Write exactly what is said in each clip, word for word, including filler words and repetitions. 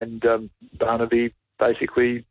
and um, Barnaby basically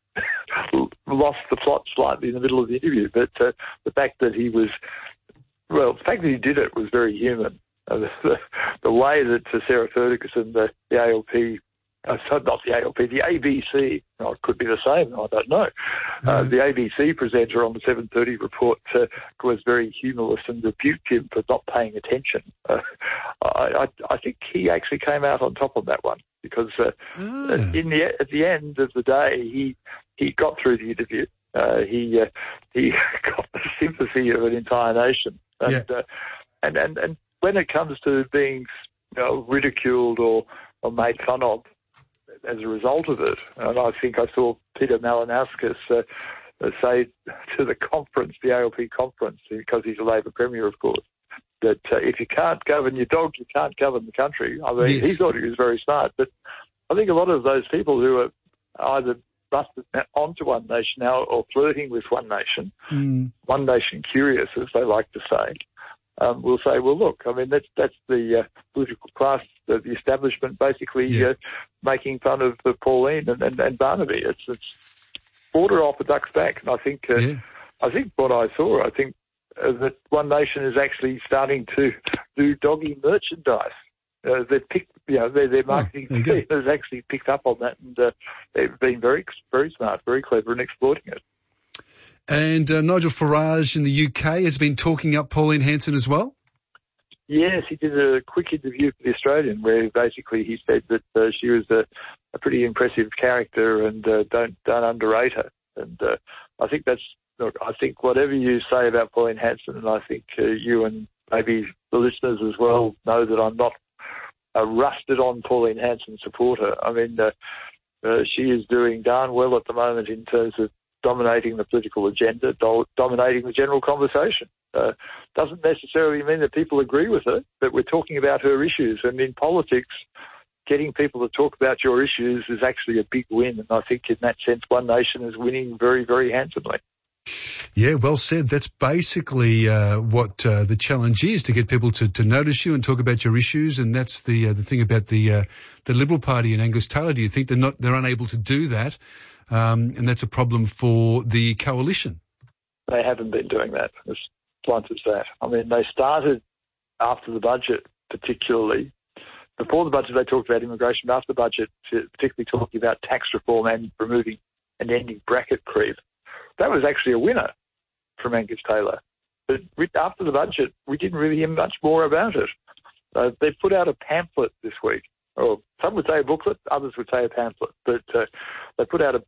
lost the plot slightly in the middle of the interview. But uh, the fact that he was, well, the fact that he did it was very human. Uh, the, the way that uh, Sarah Ferguson, the, the A L P, uh, not the A L P, the A B C, oh, it could be the same, I don't know. Uh, the A B C presenter on the seven thirty report uh, was very humorless and rebuked him for not paying attention. Uh, I, I, I think he actually came out on top on that one because uh, ah. in the, at the end of the day, he he got through the interview. Uh, he uh, he got the sympathy of an entire nation, and yeah. uh, and, and and when it comes to being, you know, ridiculed or, or made fun of as a result of it, and I think I saw Peter Malinauskas uh, say to the conference, the A L P conference, because he's a Labor Premier, of course, that uh, if you can't govern your dog, you can't govern the country. I mean, yes. he thought he was very smart, but I think a lot of those people who are either busted onto One Nation now or flirting with One Nation, mm. One Nation curious, as they like to say, Um, we'll say, well, look, I mean, that's that's the uh, political class, the, the establishment, basically yeah. uh, making fun of uh, Pauline and, and, and Barnaby. It's it's border off a duck's back, and I think uh, yeah. I think what I saw, I think uh, that One Nation is actually starting to do doggy merchandise. Uh, they've picked, you know, their, their marketing oh, team has actually picked up on that, and uh, they've been very very smart, very clever in exploiting it. And uh, Nigel Farage in the U K has been talking up Pauline Hanson as well? Yes, he did a quick interview for The Australian where basically he said that uh, she was a, a pretty impressive character and uh, don't don't underrate her. And uh, I think that's, look, I think whatever you say about Pauline Hanson, and I think uh, you and maybe the listeners as well know that I'm not a rusted-on Pauline Hanson supporter. I mean, uh, uh, she is doing darn well at the moment in terms of dominating the political agenda, do- dominating the general conversation. Uh, doesn't necessarily mean that people agree with her, but we're talking about her issues. And in politics, getting people to talk about your issues is actually a big win. And I think in that sense, One Nation is winning very, very handsomely. Yeah, well said. That's basically uh, what uh, the challenge is, to get people to, to notice you and talk about your issues. And that's the uh, the thing about the uh, the Liberal Party and Angus Taylor. Do you think they're not they're unable to do that? Um, and that's a problem for the coalition. They haven't been doing that, as blunt as that. I mean, they started after the budget, particularly. Before the budget, they talked about immigration, but after the budget, particularly talking about tax reform and removing and ending bracket creep. That was actually a winner from Angus Taylor. But after the budget, we didn't really hear much more about it. Uh, they put out a pamphlet this week. Or some would say a booklet, others would say a pamphlet. But uh, they put out a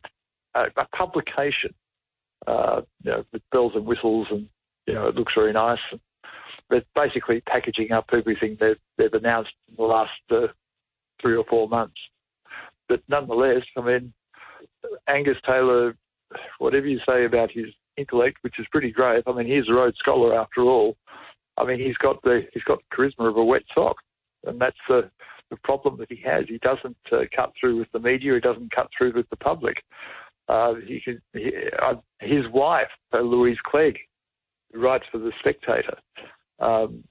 A, a publication, uh, you know, with bells and whistles, and you know, it looks very nice. But basically packaging up everything they've, they've announced in the last uh, three or four months. But nonetheless, I mean, Angus Taylor, whatever you say about his intellect, which is pretty great. I mean, he's a Rhodes Scholar after all. I mean, he's got the he's got the charisma of a wet sock, and that's the uh, the problem that he has. He doesn't uh, cut through with the media. He doesn't cut through with the public. Uh, he can, he, uh, his wife, uh, Louise Clegg, who writes for The Spectator, um,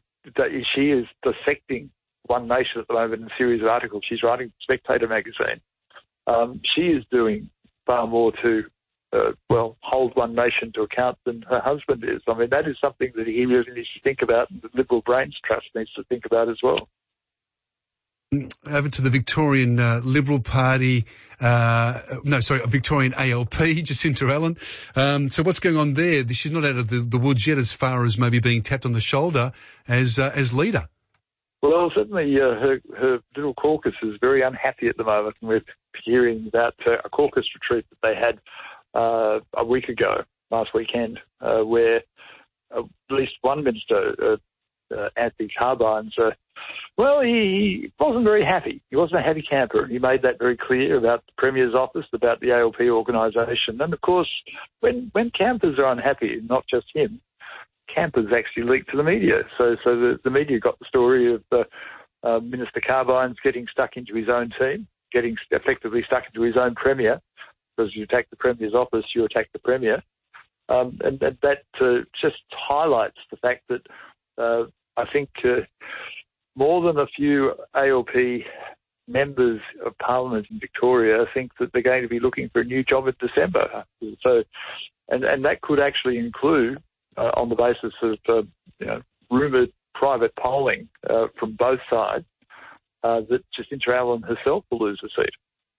she is dissecting One Nation at the moment in a series of articles. She's writing for Spectator magazine. Um, she is doing far more to, uh, well, hold One Nation to account than her husband is. I mean, that is something that he really needs to think about, and the Liberal Brains Trust needs to think about as well. Over to the Victorian uh, Liberal Party, uh, no, sorry, Victorian A L P, Jacinta Allen. Um, so what's going on there? She's not out of the, the woods yet as far as maybe being tapped on the shoulder as uh, as leader. Well, certainly uh, her, her little caucus is very unhappy at the moment, and we're hearing about uh, a caucus retreat that they had uh, a week ago, last weekend, uh, where at least one minister, uh, uh, Anthony Carbines, uh, well, he, he wasn't very happy. He wasn't a happy camper. He made that very clear about the Premier's office, about the A L P organisation. And, of course, when, when campers are unhappy, not just him, campers actually leaked to the media. So so the, the media got the story of uh, uh, Minister Carbines getting stuck into his own team, getting effectively stuck into his own Premier, because you attack the Premier's office, you attack the Premier. Um, and, and that uh, just highlights the fact that uh, I think... Uh, more than a few A L P members of Parliament in Victoria think that they're going to be looking for a new job in December. So, and, and that could actually include, uh, on the basis of uh, you know, rumoured private polling uh, from both sides, uh, that Jacinta Allen herself will lose a seat.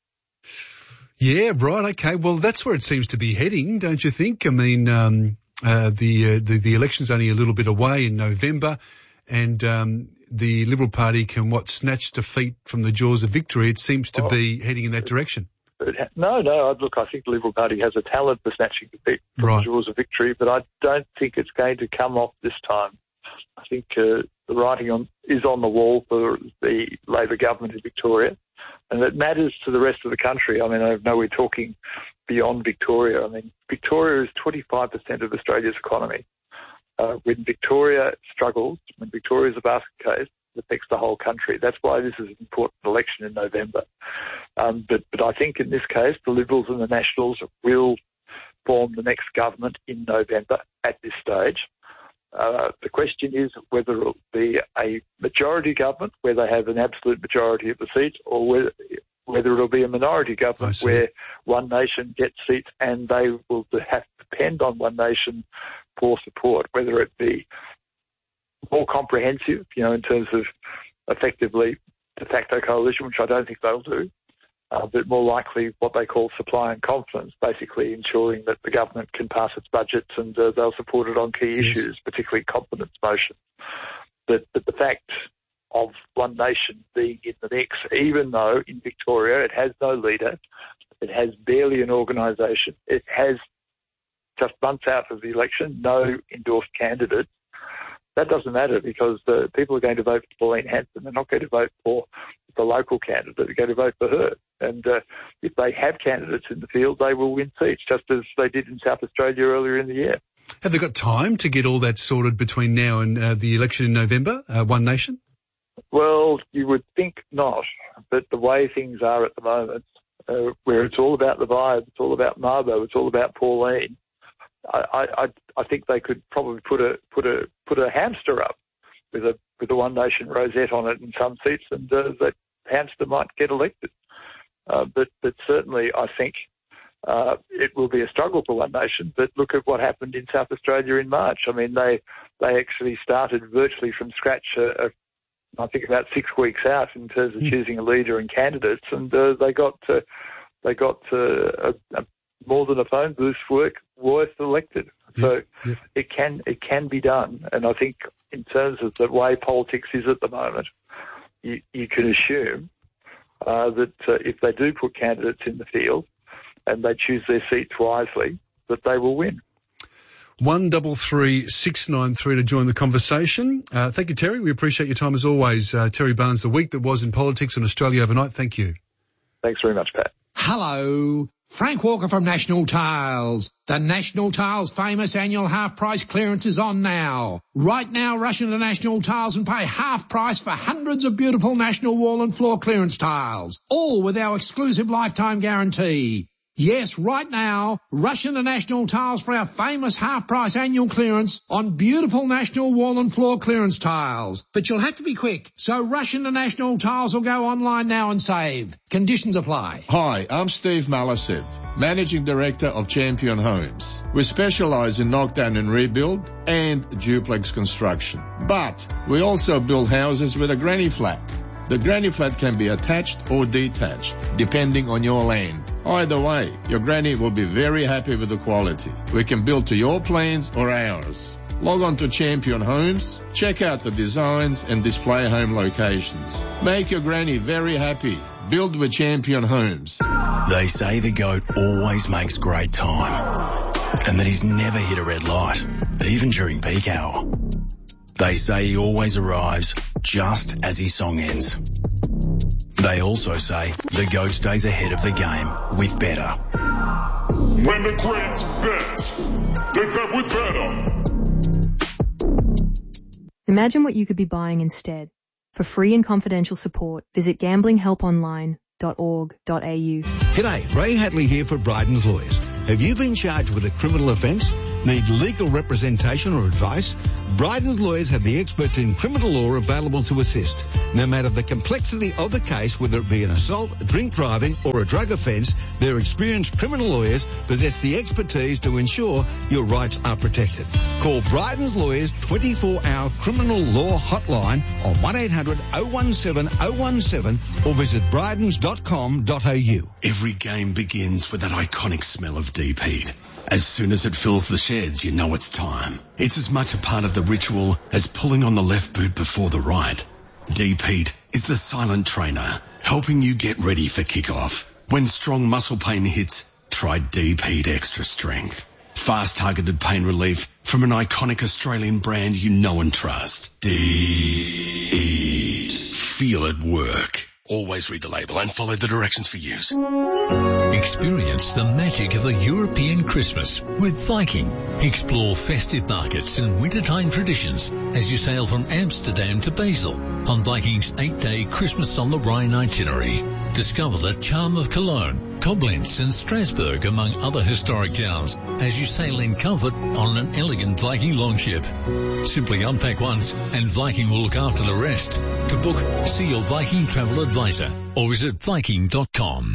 Yeah, right. Okay. Well, that's where it seems to be heading, don't you think? I mean, um, uh, the, uh, the the election's only a little bit away in November, and um, the Liberal Party can what snatch defeat from the jaws of victory. It seems to oh, be heading in that direction. No, no. Look, I think the Liberal Party has a talent for snatching defeat from right. the jaws of victory, but I don't think it's going to come off this time. I think uh, the writing on is on the wall for the Labor government in Victoria. And it matters to the rest of the country. I mean, I know we're talking beyond Victoria. I mean, Victoria is twenty-five percent of Australia's economy. Uh, when Victoria struggles, when Victoria is a basket case, it affects the whole country. That's why this is an important election in November. Um, but, but I think in this case, the Liberals and the Nationals will form the next government in November at this stage. Uh, the question is whether it will be a majority government where they have an absolute majority of the seats, or whether, whether it will be a minority government where One Nation gets seats and they will have to depend on One Nation for support, whether it be more comprehensive, you know, in terms of effectively de facto coalition, which I don't think they'll do, Uh, but more likely what they call supply and confidence, basically ensuring that the government can pass its budgets and uh, they'll support it on key yes. issues, particularly confidence motions. But, but the fact of One Nation being in the mix, even though in Victoria it has no leader, it has barely an organisation, it has just months out of the election, no endorsed candidate, that doesn't matter because the people are going to vote for Pauline Hanson. They're not going to vote for the local candidate. They're going to vote for her. And uh, if they have candidates in the field, they will win seats, just as they did in South Australia earlier in the year. Have they got time to get all that sorted between now and uh, the election in November, uh, One Nation? Well, you would think not. But the way things are at the moment, uh, where it's all about the vibe, it's all about Mabo, it's all about Pauline, I, I, I think they could probably put a put a put a hamster up with a with a One Nation rosette on it in some seats, and uh, that hamster might get elected. Uh, but but certainly, I think uh, it will be a struggle for One Nation. But look at what happened in South Australia in March. I mean, they they actually started virtually from scratch. Uh, I think about six weeks out in terms of mm. choosing a leader and candidates, and uh, they got uh, they got uh, a, a more than a phone booth work worth elected. So yeah, yeah. it can it can be done. And I think in terms of the way politics is at the moment, you, you can assume uh, that uh, if they do put candidates in the field and they choose their seats wisely, that they will win. One double three six nine three to join the conversation. Uh, thank you, Terry. We appreciate your time as always. Uh, Terry Barnes, the week that was in politics on Australia Overnight. Thank you. Thanks very much, Pat. Hello. Frank Walker from National Tiles. The National Tiles famous annual half price clearance is on now. Right now, rush into National Tiles and pay half price for hundreds of beautiful National wall and floor clearance tiles, all with our exclusive lifetime guarantee. Yes, right now, rush into National Tiles for our famous half-price annual clearance on beautiful National wall and floor clearance tiles. But you'll have to be quick, so rush into National Tiles or go online now and save. Conditions apply. Hi, I'm Steve Malisev, Managing Director of Champion Homes. We specialise in knockdown and rebuild and duplex construction. But we also build houses with a granny flat. The granny flat can be attached or detached, depending on your land. Either way, your granny will be very happy with the quality. We can build to your plans or ours. Log on to Champion Homes, check out the designs and display home locations. Make your granny very happy. Build with Champion Homes. They say the goat always makes great time, and that he's never hit a red light, even during peak hour. They say he always arrives just as his song ends. They also say the goat stays ahead of the game with better. When the greats bet, they bet with better. Imagine what you could be buying instead. For free and confidential support, visit gambling help online dot org dot a u. G'day, Ray Hadley here for Bryden's Lawyers. Have you been charged with a criminal offence? Need legal representation or advice? Bryden's lawyers have the experts in criminal law available to assist. No matter the complexity of the case, whether it be an assault, drink driving or a drug offence, their experienced criminal lawyers possess the expertise to ensure your rights are protected. Call Bryden's lawyers twenty-four hour criminal law hotline on one eight hundred oh one seven oh one seven or visit brydens dot com dot a u. Every game begins with that iconic smell of deep heat. As soon as it fills the sheds, you know it's time. It's as much a part of the ritual as pulling on the left boot before the right. Deep Heat is the silent trainer, helping you get ready for kickoff. When strong muscle pain hits, try Deep Heat Extra Strength. Fast targeted pain relief from an iconic Australian brand you know and trust. Deep Heat. Feel it work. Always read the label and follow the directions for use. Experience the magic of a European Christmas with Viking. Explore festive markets and wintertime traditions as you sail from Amsterdam to Basel on Viking's eight-day Christmas on the Rhine itinerary. Discover the charm of Cologne, Koblenz and Strasbourg, among other historic towns, as you sail in comfort on an elegant Viking longship. Simply unpack once and Viking will look after the rest. To book, see your Viking travel advisor or visit viking dot com.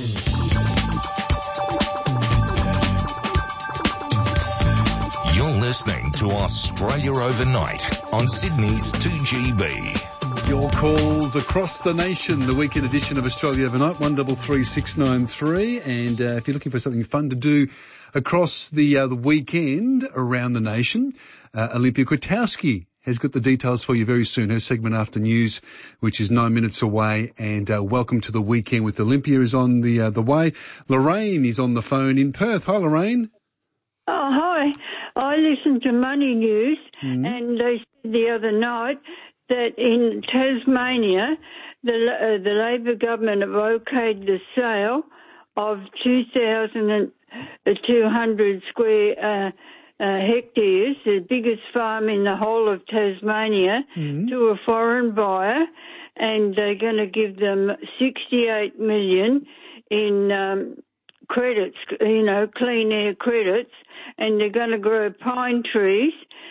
You're listening to Australia Overnight on Sydney's two G B. Your calls across the nation, the weekend edition of Australia Overnight, one double three six nine three. And uh, if you're looking for something fun to do across the uh, the weekend around the nation, uh, Olympia Kwiatkowski has got the details for you very soon. Her segment after news, which is nine minutes away. And uh, welcome to the weekend with Olympia is on the uh, the way. Lorraine is on the phone in Perth. Hi, Lorraine. Oh, hi. I listened to Money News, mm-hmm. and they said the other night that in Tasmania, the uh, the Labor government have okayed the sale of two thousand two hundred square uh, uh, hectares, the biggest farm in the whole of Tasmania, mm-hmm. to a foreign buyer, and they're going to give them sixty-eight million in um, credits, you know, clean air credits, and they're going to grow pine trees.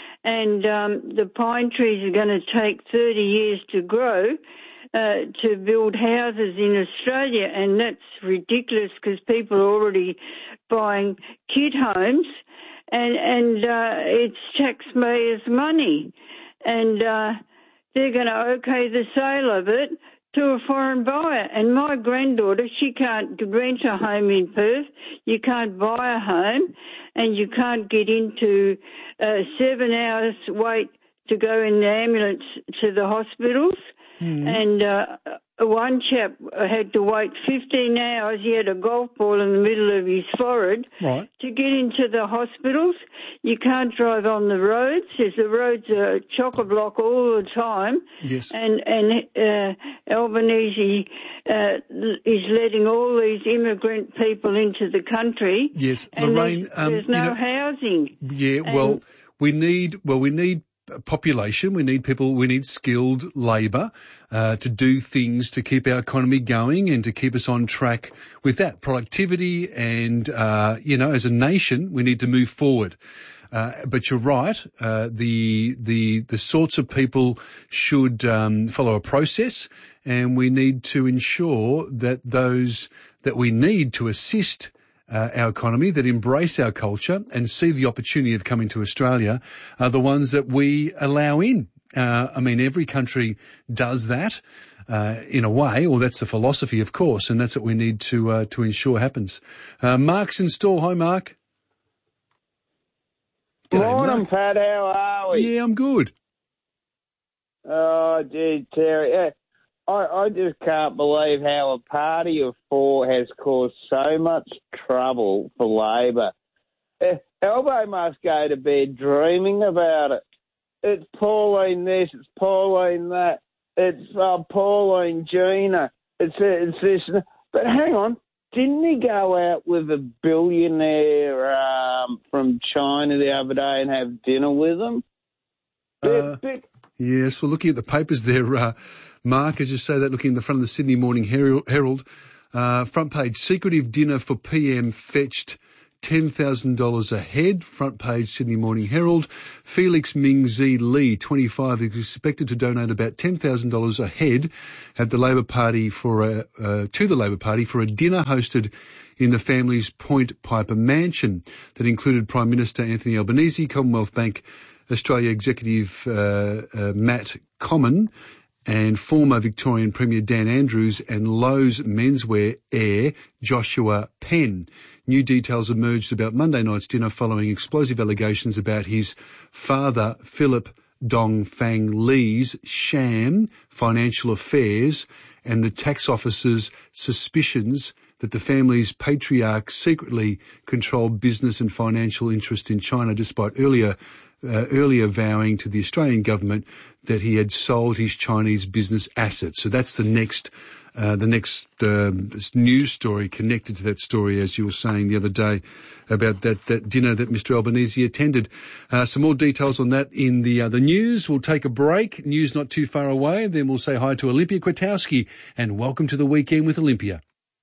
And um, the pine trees are going to take thirty years to grow uh, to build houses in Australia. And that's ridiculous because people are already buying kit homes, and, and uh, it's taxpayers' money. And uh, they're going to okay the sale of it to a foreign buyer. And my granddaughter, she can't rent a home in Perth. You can't buy a home, and you can't get into uh, seven hours wait to go in the ambulance to the hospitals. Mm. And uh, one chap had to wait fifteen hours. He had a golf ball in the middle of his forehead right. to get into the hospitals. You can't drive on the roads. The roads are chock-a-block all the time. Yes. And, and uh, Albanese uh, is letting all these immigrant people into the country. Yes, and Lorraine. There's, um, there's no you know, housing. Yeah, And well, we need well we need population, we need people, we need skilled labour uh, to do things to keep our economy going and to keep us on track with that productivity. And uh, you know, as a nation, we need to move forward. Uh, but you're right. Uh, the the the sorts of people should um, follow a process, and we need to ensure that those that we need to assist Uh, our economy, that embrace our culture and see the opportunity of coming to Australia, are the ones that we allow in. Uh, I mean, every country does that uh, in a way, or that's the philosophy, of course, and that's what we need to uh, to ensure happens. Uh, Mark's in store. Hi, Mark. G'day, Morning, Mark. Pat. How are we? Yeah, I'm good. Oh, gee, Terry. Yeah. I, I just can't believe how a party of four has caused so much trouble for Labor. Eh, Albo must go to bed dreaming about it. It's Pauline this, it's Pauline that, it's uh, Pauline Gina, it's, it's this. But hang on, didn't he go out with a billionaire um, from China the other day and have dinner with him? Uh, yes, well, looking at the papers there, uh, Mark, as you say that, looking in the front of the Sydney Morning Herald, uh, front page, secretive dinner for P M fetched ten thousand dollars a head. Front page Sydney Morning Herald. Felix Mingzi Lee, twenty-five, is expected to donate about ten thousand dollars a head at the Labor Party for a, uh, to the Labor Party for a dinner hosted in the family's Point Piper mansion that included Prime Minister Anthony Albanese, Commonwealth Bank Australia Executive uh, uh, Matt Comyn, and former Victorian Premier Dan Andrews and Lowe's menswear heir Joshua Penn. New details emerged about Monday night's dinner following explosive allegations about his father, Philip Dong Fang Lee's sham financial affairs and the tax officer's suspicions that the family's patriarch secretly controlled business and financial interest in China, despite earlier uh, earlier vowing to the Australian government that he had sold his Chinese business assets. So that's the next uh, the next uh, news story connected to that story, as you were saying the other day, about that, that dinner that Mister Albanese attended. Uh, some more details on that in the uh, the news. We'll take a break. News not too far away. Then we'll say hi to Olympia Kwiatkowski and welcome to the weekend with Olympia.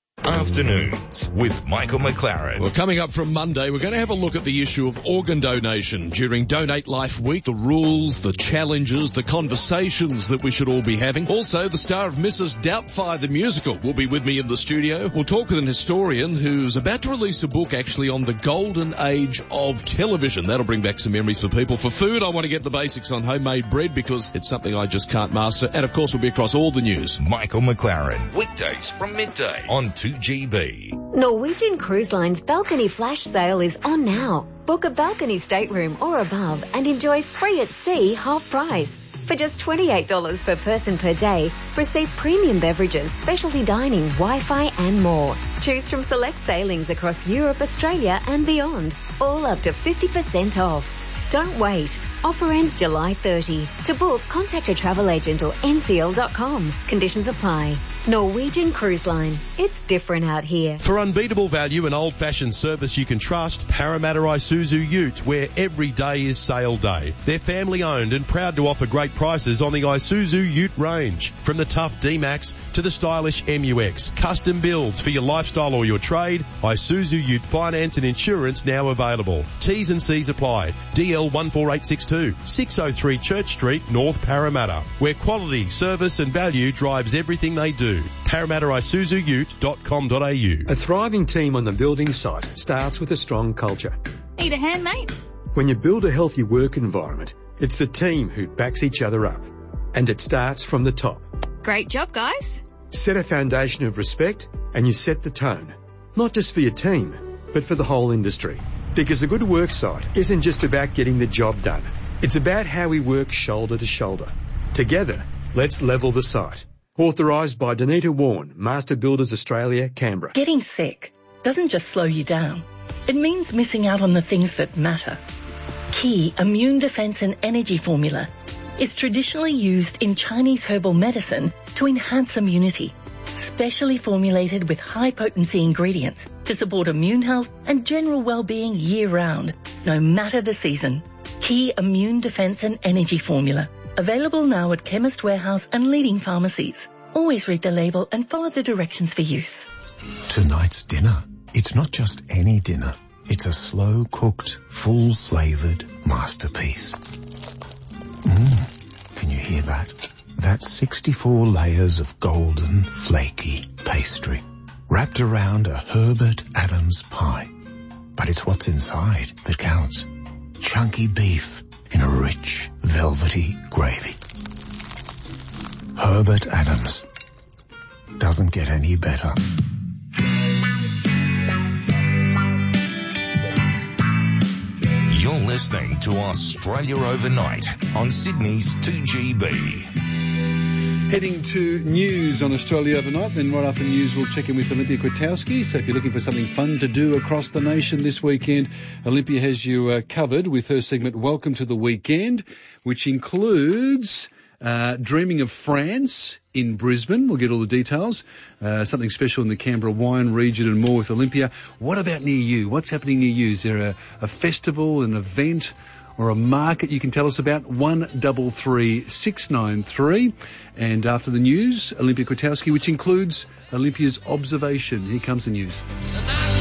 Afternoons with Michael McLaren. Well, coming up from Monday, we're going to have a look at the issue of organ donation during Donate Life Week, the rules, the challenges, the conversations that we should all be having. Also, the star of Missus Doubtfire the musical will be with me in the studio. We'll talk with an historian who's about to release a book actually on the golden age of television. That'll bring back some memories for people. For food, I want to get the basics on homemade bread because it's something I just can't master. And of course, we'll be across all the news. Michael McLaren, weekdays from midday on two G B. Norwegian Cruise Line's balcony flash sale is on now. Book a balcony stateroom or above and enjoy free at sea half price. For just twenty-eight dollars per person per day, receive premium beverages, specialty dining, Wi-Fi and more. Choose from select sailings across Europe, Australia and beyond, all up to fifty percent off. Don't wait. Offer ends July thirtieth. To book, contact a travel agent or N C L dot com. Conditions apply. Norwegian Cruise Line. It's different out here. For unbeatable value and old-fashioned service you can trust, Parramatta Isuzu Ute, where every day is sale day. They're family-owned and proud to offer great prices on the Isuzu Ute range. From the tough D-Max to the stylish M U X. Custom builds for your lifestyle or your trade. Isuzu Ute finance and insurance now available. T's and C's apply. D L one four eight six two, six oh three Church Street, North Parramatta, where quality, service and value drives everything they do. Parramatta Isuzu Ute dot com dot a u. A thriving team on the building site starts with a strong culture. Need a hand, mate? When you build a healthy work environment, it's the team who backs each other up. And it starts from the top. Great job, guys. Set a foundation of respect and you set the tone. Not just for your team, but for the whole industry. Because a good work site isn't just about getting the job done. It's about how we work shoulder to shoulder. Together, let's level the site. Authorised by Danita Warren, Master Builders Australia, Canberra. Getting sick doesn't just slow you down. It means missing out on the things that matter. Key Immune Defense and Energy Formula is traditionally used in Chinese herbal medicine to enhance immunity. Specially formulated with high-potency ingredients to support immune health and general well-being year-round, no matter the season. Key Immune Defense and Energy Formula. Available now at Chemist Warehouse and leading pharmacies. Always read the label and follow the directions for use. Tonight's dinner. It's not just any dinner. It's a slow-cooked, full-flavoured masterpiece. Mmm. Can you hear that? That's sixty-four layers of golden, flaky pastry, wrapped around a Herbert Adams pie. But it's what's inside that counts. Chunky beef in a rich, velvety gravy. Herbert Adams. Doesn't get any better. You're listening to Australia Overnight on Sydney's two G B. Heading to news on Australia Overnight, then right after news we'll check in with Olympia Kwiatkowski. So if you're looking for something fun to do across the nation this weekend, Olympia has you uh, covered with her segment Welcome to the Weekend, which includes uh, Dreaming of France in Brisbane. We'll get all the details. Uh, something special in the Canberra wine region and more with Olympia. What about near you? What's happening near you? Is there a, a festival, an event, or a market you can tell us about? One double three six nine three. And after the news, Olympia Kwiatkowski, which includes Olympia's observation. Here comes the news.